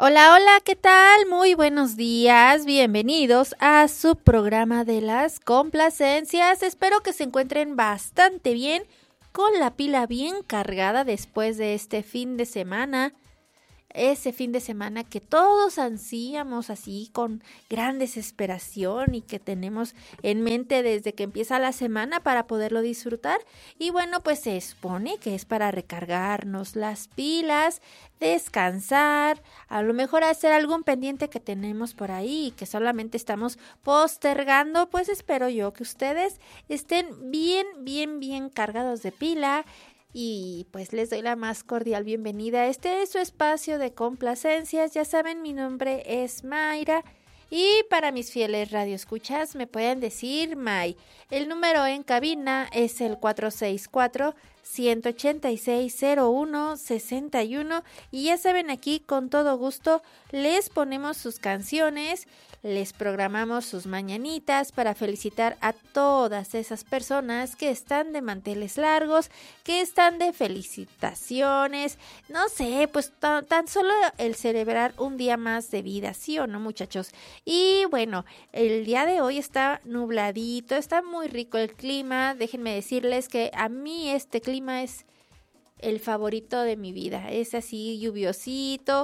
Hola, hola, ¿qué tal? Muy buenos días, bienvenidos a su programa de las complacencias. Espero que se encuentren bastante bien, con la pila bien cargada después de este fin de semana. Ese fin de semana que todos ansíamos así con gran desesperación y que tenemos en mente desde que empieza la semana para poderlo disfrutar. Y bueno, pues se supone que es para recargarnos las pilas, descansar, a lo mejor hacer algún pendiente que tenemos por ahí y que solamente estamos postergando. Pues espero yo que ustedes estén bien cargados de pila. Y pues les doy la más cordial bienvenida. Este es su espacio de complacencias. Ya saben, mi nombre es Mayra. Y para mis fieles radioescuchas me pueden decir May. El número en cabina es el 464-186-0161. Y ya saben, aquí con todo gusto les ponemos sus canciones, les programamos sus mañanitas para felicitar a todas esas personas que están de manteles largos, que están de felicitaciones, no sé, pues tan solo el celebrar un día más de vida, ¿sí o no, muchachos? Y bueno, el día de hoy está nubladito, está muy rico el clima. Déjenme decirles que a mí este clima es el favorito de mi vida. Es así lluviosito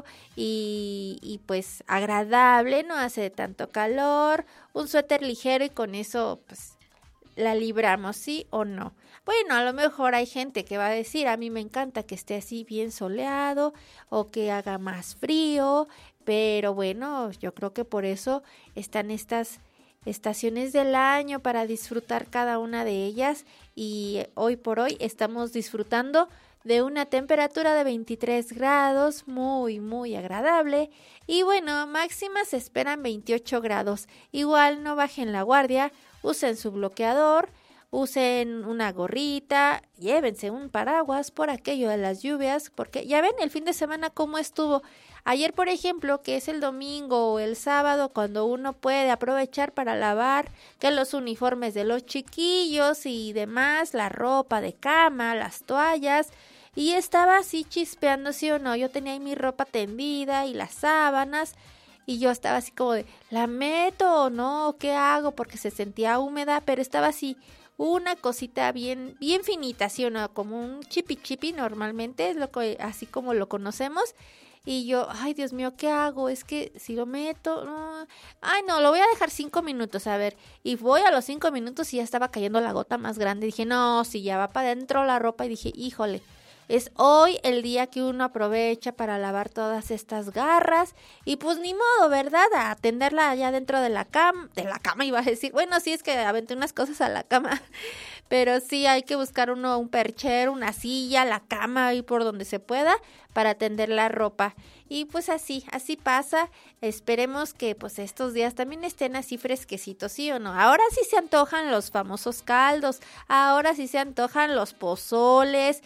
y pues agradable, no hace tanto calor, un suéter ligero y con eso pues la libramos, ¿sí o no? Bueno, a lo mejor hay gente que va a decir, a mí me encanta que esté así bien soleado o que haga más frío, pero bueno, yo creo que por eso están estas estaciones del año para disfrutar cada una de ellas y hoy por hoy estamos disfrutando de una temperatura de 23 grados, muy agradable. Y bueno, máximas se esperan 28 grados. Igual no bajen la guardia, usen su bloqueador, usen una gorrita, llévense un paraguas por aquello de las lluvias, porque ya ven el fin de semana cómo estuvo. Ayer, por ejemplo, que es el domingo o el sábado, cuando uno puede aprovechar para lavar que los uniformes de los chiquillos y demás, la ropa de cama, las toallas, y estaba así chispeando, ¿sí o no? Yo tenía ahí mi ropa tendida y las sábanas, y yo estaba así como de, ¿la meto o no? ¿Qué hago? Porque se sentía húmeda, pero estaba así una cosita bien finita, ¿sí o no? Como un chipi normalmente, es así como lo conocemos. Y yo, ay, Dios mío, ¿qué hago? Es que si lo meto, no. Ay, no, lo voy a dejar 5 minutos, a ver. Y voy a los 5 minutos y ya estaba cayendo la gota más grande. Dije, no, si ya va para adentro la ropa. Y dije, híjole, es hoy el día que uno aprovecha para lavar todas estas garras. Y pues ni modo, ¿verdad? A tenderla allá dentro de la cama iba a decir. Bueno, sí, es que aventé unas cosas a la cama. Pero sí hay que buscar un perchero, una silla, la cama, ahí por donde se pueda para tender la ropa. Y pues así pasa. Esperemos que pues estos días también estén así fresquecitos, ¿sí o no? Ahora sí se antojan los famosos caldos, ahora sí se antojan los pozoles,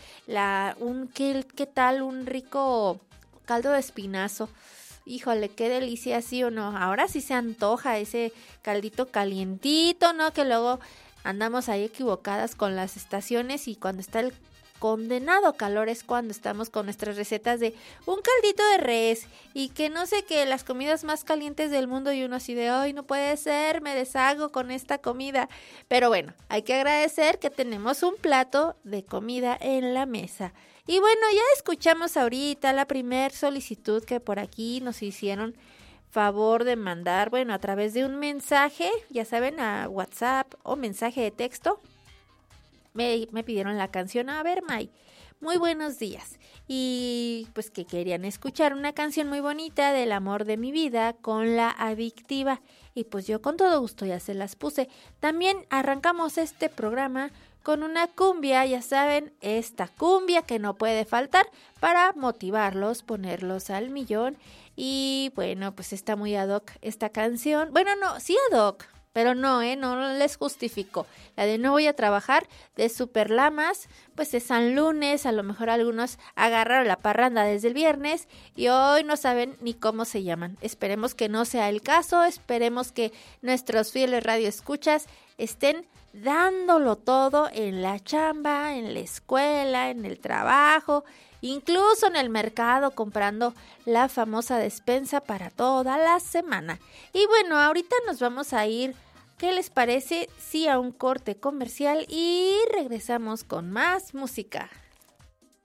¿qué tal? Un rico caldo de espinazo. Híjole, qué delicia, ¿sí o no? Ahora sí se antoja ese caldito calientito, ¿no? Que luego andamos ahí equivocadas con las estaciones y cuando está el condenado calor es cuando estamos con nuestras recetas de un caldito de res y que no sé qué, las comidas más calientes del mundo y uno así de, ay, no puede ser, me deshago con esta comida. Pero bueno, hay que agradecer que tenemos un plato de comida en la mesa. Y bueno, ya escuchamos ahorita la primer solicitud que por aquí nos hicieron favor de mandar, bueno, a través de un mensaje, ya saben, a WhatsApp o mensaje de texto. Me pidieron la canción. A ver, May, muy buenos días. Y pues que querían escuchar una canción muy bonita del amor de mi vida con La Adictiva. Y pues yo con todo gusto ya se las puse. También arrancamos este programa con una cumbia, ya saben, esta cumbia que no puede faltar para motivarlos, ponerlos al millón. Y bueno, pues está muy ad hoc esta canción. Bueno, no, sí ad hoc, pero no les justifico. La de No voy a trabajar de Super Lamas, pues es San Lunes, a lo mejor algunos agarraron la parranda desde el viernes y hoy no saben ni cómo se llaman. Esperemos que no sea el caso, esperemos que nuestros fieles radioescuchas estén dándolo todo en la chamba, en la escuela, en el trabajo, incluso en el mercado comprando la famosa despensa para toda la semana. Y bueno, ahorita nos vamos a ir, ¿qué les parece? Sí, a un corte comercial y regresamos con más música.